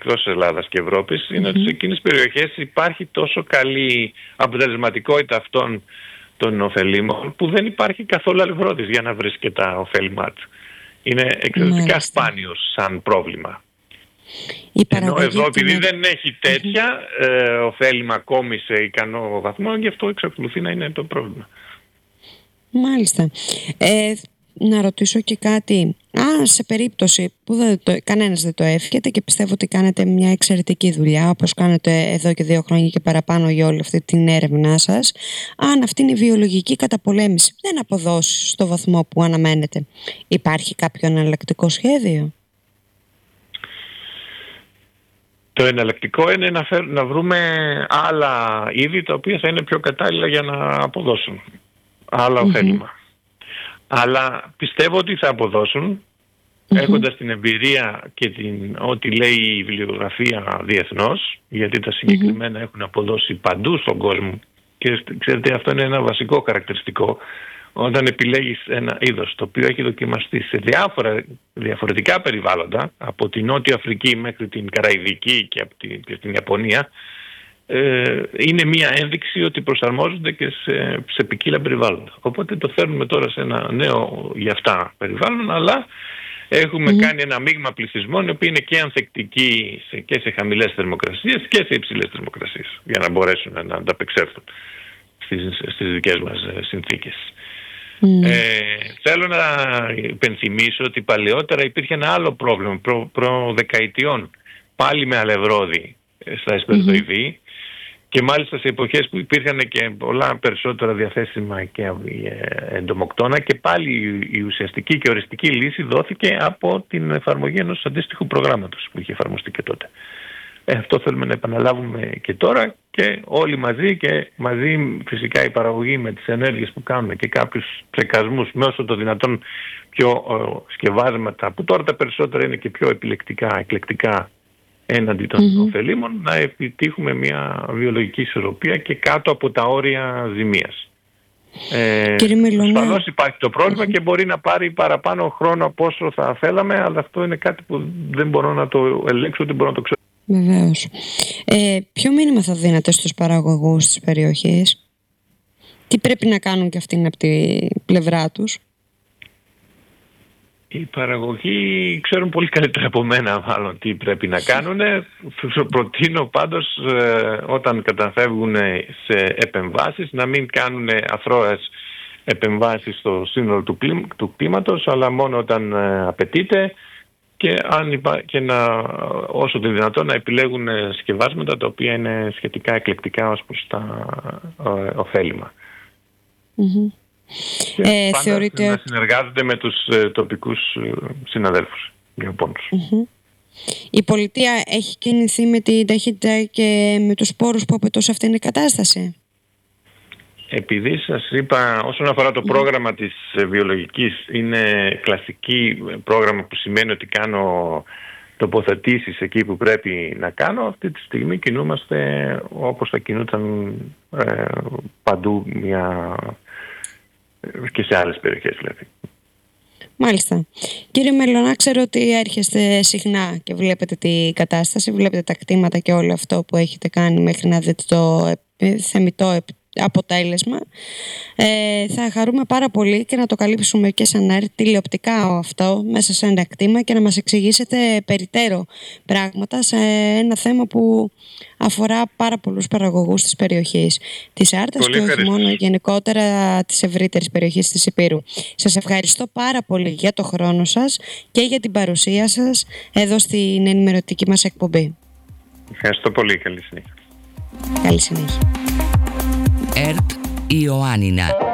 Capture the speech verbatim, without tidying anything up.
εκτός Ελλάδας και Ευρώπης, είναι mm-hmm. ότι σε εκείνες τις περιοχές υπάρχει τόσο καλή αποτελεσματικότητα αυτών των ωφελήμων που δεν υπάρχει καθόλου αλευρώδης για να βρεις και τα ωφέλιμά του. Είναι εξαιρετικά σπάνιος σαν πρόβλημα. Ενώ εδώ επειδή δεν έχει τέτοια mm-hmm. ε, ωφέλιμα ακόμη σε ικανό βαθμό, γι' αυτό εξακολουθεί να είναι το πρόβλημα. Μάλιστα. Ε, να ρωτήσω και κάτι. Αν σε περίπτωση που δεν το, κανένας δεν το εύχεται και πιστεύω ότι κάνετε μια εξαιρετική δουλειά, όπως κάνετε εδώ και δύο χρόνια και παραπάνω για όλη αυτή την έρευνά σας, αν αυτή είναι η βιολογική καταπολέμηση δεν αποδώσει στο βαθμό που αναμένετε, υπάρχει κάποιο εναλλακτικό σχέδιο? Το εναλλακτικό είναι να, φέρ, να βρούμε άλλα είδη τα οποία θα είναι πιο κατάλληλα για να αποδώσουν άλλα mm-hmm. ωφέλιμα. Αλλά πιστεύω ότι θα αποδώσουν mm-hmm. έχοντας την εμπειρία και την, ό,τι λέει η βιβλιογραφία διεθνώς, γιατί τα συγκεκριμένα mm-hmm. έχουν αποδώσει παντού στον κόσμο και ξέρετε αυτό είναι ένα βασικό χαρακτηριστικό όταν επιλέγεις ένα είδος το οποίο έχει δοκιμαστεί σε διάφορα διαφορετικά περιβάλλοντα από την Νότια Αφρική μέχρι την Καραϊβική και, από την, και στην Ιαπωνία, ε, είναι μια ένδειξη ότι προσαρμόζονται και σε, σε ποικίλα περιβάλλοντα. Οπότε το φέρνουμε τώρα σε ένα νέο για αυτά περιβάλλον, αλλά έχουμε mm. κάνει ένα μείγμα πληθυσμών οι οποίοι είναι και ανθεκτικοί σε, και σε χαμηλές θερμοκρασίες και σε υψηλές θερμοκρασίες για να μπορέσουν να ανταπεξέλθουν στις, στις δικές μας συνθήκες. Mm. Ε, θέλω να υπενθυμίσω ότι παλαιότερα υπήρχε ένα άλλο πρόβλημα προ, προ δεκαετιών πάλι με αλευρώδη στα εσπεριδοειδή mm-hmm. και μάλιστα σε εποχές που υπήρχαν και πολλά περισσότερα διαθέσιμα και εντομοκτώνα και πάλι η ουσιαστική και οριστική λύση δόθηκε από την εφαρμογή ενός αντίστοιχου προγράμματος που είχε εφαρμοστεί και τότε. Ε, αυτό θέλουμε να επαναλάβουμε και τώρα και όλοι μαζί και μαζί φυσικά η παραγωγή με τις ενέργειες που κάνουμε και κάποιους ψεκασμούς με όσο το δυνατόν πιο ε, σκευάσματα που τώρα τα περισσότερα είναι και πιο επιλεκτικά, εκλεκτικά έναντι των mm-hmm. ωφελήμων, να επιτύχουμε μια βιολογική ισορροπία και κάτω από τα όρια ζημίας. Ε, ασφαλώς υπάρχει το πρόβλημα mm-hmm. και μπορεί να πάρει παραπάνω χρόνο από όσο θα θέλαμε, αλλά αυτό είναι κάτι που δεν μπορώ να το ελέγξω, δεν μπορώ να το ξέρω. Βεβαίως. Ε, ποιο μήνυμα θα δίνατε στους παραγωγούς της περιοχής? Τι πρέπει να κάνουν και αυτοί από τη πλευρά τους? Οι παραγωγοί ξέρουν πολύ καλύτερα από μένα μάλλον τι πρέπει να κάνουν. Προτείνω πάντως ε, όταν καταφεύγουν σε επεμβάσεις να μην κάνουν αθρώες επεμβάσεις στο σύνολο του, κλίμα, του κλίματος, αλλά μόνο όταν ε, απαιτείται και, αν υπά... και να, όσο το δυνατόν να επιλέγουν σκευάσματα τα οποία είναι σχετικά εκλεκτικά ως προς τα ε, ωφέλιμα. Mm-hmm. Και ε, πάντα θεωρείτε... να συνεργάζονται με τους ε, τοπικούς ε, συναδέλφους γεωπόνους. Mm-hmm. Η πολιτεία έχει κινηθεί με την ταχύτητα και με τους πόρους που απαιτούσε αυτή την κατάσταση? Επειδή σας είπα, όσον αφορά το πρόγραμμα της βιολογικής, είναι κλασική πρόγραμμα που σημαίνει ότι κάνω τοποθετήσεις εκεί που πρέπει να κάνω. Αυτή τη στιγμή κινούμαστε όπως θα κινούταν ε, παντού μια... και σε άλλες περιοχές δηλαδή. Μάλιστα. Κύριε Μελωνά, ξέρω ότι έρχεστε συχνά και βλέπετε τη κατάσταση, βλέπετε τα κτήματα και όλο αυτό που έχετε κάνει μέχρι να δείτε το θεμιτό αποτέλεσμα. Ε, θα χαρούμε πάρα πολύ και να το καλύψουμε και σαν ΕΡΤ τηλεοπτικά αυτό μέσα σε ένα κτήμα και να μας εξηγήσετε περιττέρω πράγματα σε ένα θέμα που αφορά πάρα πολλούς παραγωγούς της περιοχής της Άρτας και όχι μόνο γενικότερα της ευρύτερης περιοχής της Ηπείρου. Σας ευχαριστώ πάρα πολύ για το χρόνο σας και για την παρουσία σας εδώ στην ενημερωτική μας εκπομπή. Ευχαριστώ πολύ. Καλή συνέχεια. Καλή συνέχεια. ΕΡΤ Ιωάννινα.